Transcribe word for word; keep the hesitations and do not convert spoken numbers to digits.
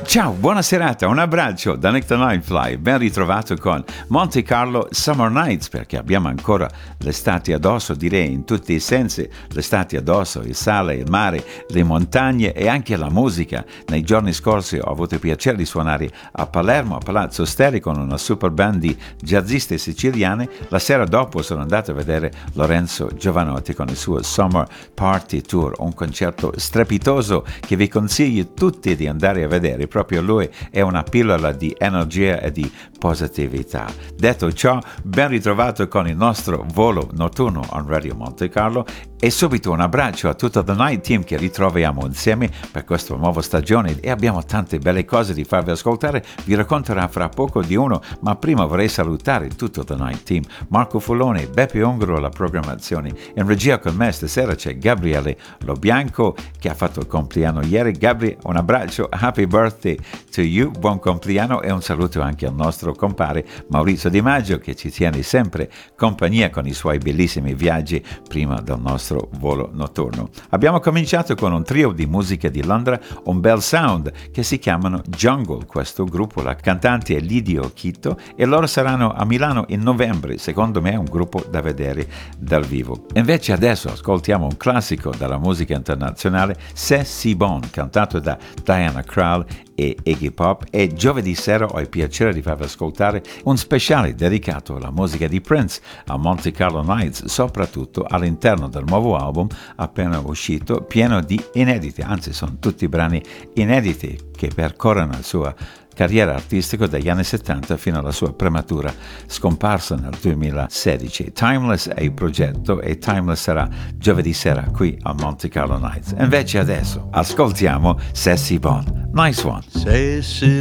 Ciao, buona serata, un abbraccio da Nick the Nightfly, ben ritrovato con Monte Carlo Summer Nights, perché abbiamo ancora l'estate addosso, direi in tutti i sensi, l'estate addosso, il sale, il mare, le montagne e anche la musica. Nei giorni scorsi ho avuto il piacere di suonare a Palermo, a Palazzo Steri, con una super band di jazziste siciliane. La sera dopo sono andato a vedere Lorenzo Giovanotti con il suo Summer Party Tour, un concerto strepitoso che vi consiglio tutti di andare a vedere. Proprio lui è una pillola di energia e di positività. Detto ciò, ben ritrovato con il nostro volo notturno on Radio Monte Carlo e subito un abbraccio a tutto The Night Team che ritroviamo insieme per questa nuova stagione e abbiamo tante belle cose di farvi ascoltare. Vi racconterò fra poco di uno, ma prima vorrei salutare tutto The Night Team. Marco Fullone, Beppe Ungaro alla programmazione. In regia con me stasera c'è Gabriele Lobianco che ha fatto il compleanno ieri. Gabriele, un abbraccio, happy birthday to you, buon compleanno e un saluto anche al nostro compare Maurizio Di Maggio che ci tiene sempre compagnia con i suoi bellissimi viaggi prima del nostro volo notturno. Abbiamo cominciato con un trio di musica di Londra, un bel sound che si chiamano Jungle. Questo gruppo, la cantante è Lidia Occhito e loro saranno a Milano in novembre. Secondo me è un gruppo da vedere dal vivo. Invece adesso ascoltiamo un classico della musica internazionale, C'est si bon, cantato da Diana Krall e Iggy Pop, e giovedì sera ho il piacere di farvi ascoltare un speciale dedicato alla musica di Prince a Monte Carlo Nights, soprattutto all'interno del nuovo album appena uscito, pieno di inediti, anzi sono tutti brani inediti che percorrono la sua carriera artistica dagli anni settanta fino alla sua prematura scomparsa nel duemilasedici. Timeless è il progetto e Timeless sarà giovedì sera qui a Monte Carlo Nights. Invece adesso ascoltiamo C'est si bon. Nice one. C'est si